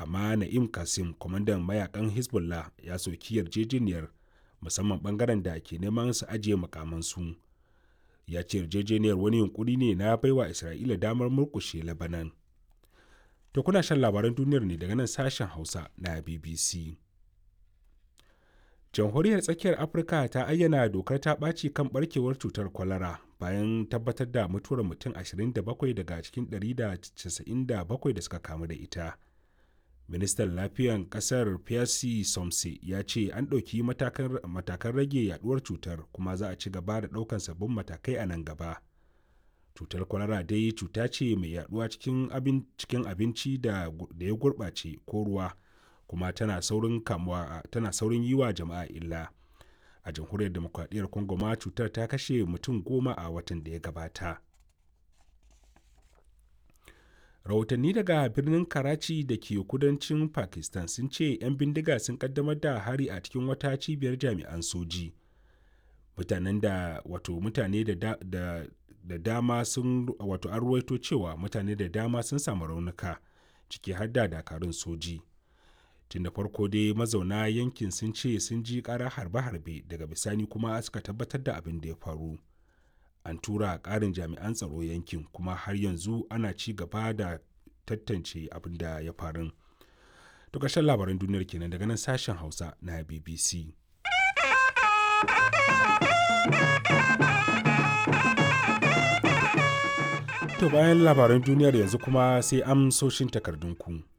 amma Na'im Qassem, kwamandan mayakan Hezbollah, ya soki yarjejeniyar, musamman bangaren da ke neman su ajiye makamansu. Ya ce yarjejeniyar wani yunkuri ne na baiwa Isra'ila damar murkushe Lebanon. To kuna shan labaran duniyar ne daga nan sashen Hausa na BBC. Jamhuriyar Tsakiyar Afirka ta ayyana dokar ta ɓaci kan ɓarkewar cutar kwalara bayan tabbatar da mutuwar mutum 27 daga cikin 197 da suka kamu da ita. Ministan Lafiyan ƙasar Pierre Somse ya ce an ɗauki matakan rage yaduwar cutar, kuma za a ci gaba da ɗaukan sabbin matakai a nan gaba. Cutar kwalara dai cuta ce mai yaduwa cikin abinci da ya gurɓace ko ruwa, kuma tana saurin yi wa jama'a illa. A jamhuriyar demokradiyyar Congo ma cutar ta kashe mutum 10 a watan da ya gabata. Rahotanni daga birnin Karachi da ke kudancin Pakistan sun ce 'yan bindiga sun kaddamar da hari a cikin wata cibiyar jami'an soji. Mutane da dama sun an ruwaito cewa mutane da dama sun samu raunuka, ciki har da dakarun soji. Tun da farko dai mazauna yankin sun ce sun ji ƙara harbe-harbe, daga bisani kuma suka tabbatar da abin da ya faru. An tura ƙarin jami'an tsaro yankin, kuma har yanzu ana ci gaba da tantance abin da ya faru. To ƙarshen labaran duniyar kenan daga nan sashen Hausa na BBC. To bayan labaran duniyar yanzu kuma sai amsoshin takardunku.